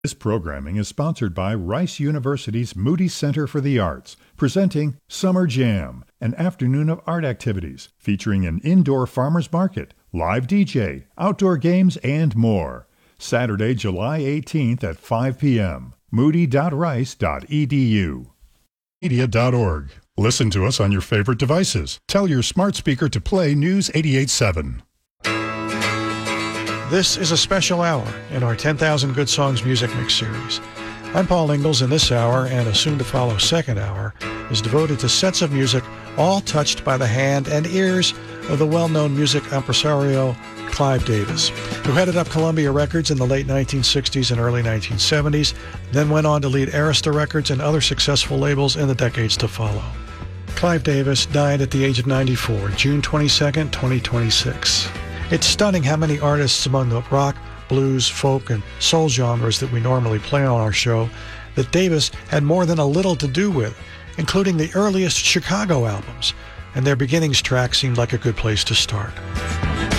This programming is sponsored by Rice University's Moody Center for the Arts, presenting Summer Jam, an afternoon of art activities featuring an indoor farmers market, live DJ, outdoor games, and more. Saturday, July 18th at 5 p.m. moody.rice.edu. Media.org. Listen to us on your favorite devices. Tell your smart speaker to play News 88.7. This is a special hour in our 10,000 Good Songs Music Mix series. I'm Paul Ingalls, and this hour, and a soon-to-follow second hour, is devoted to sets of music all touched by the hand and ears of the well-known music impresario Clive Davis, who headed up Columbia Records in the late 1960s and early 1970s, then went on to lead Arista Records and other successful labels in the decades to follow. Clive Davis died at the age of 94, June 22, 2026. It's stunning how many artists among the rock, blues, folk, and soul genres that we normally play on our show that Davis had more than a little to do with, including the earliest Chicago albums, and their beginnings track seemed like a good place to start.